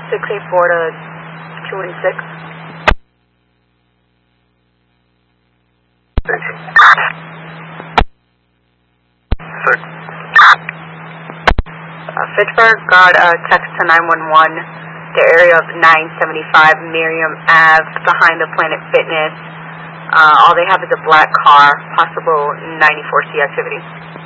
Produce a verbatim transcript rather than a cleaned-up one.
six eight four to two one six. Six. Uh, Fitchburg got a text to nine one one, the area of nine seventy-five Miriam Avenue behind the Planet Fitness. Uh, all they have is a black car, possible ninety-four C activity.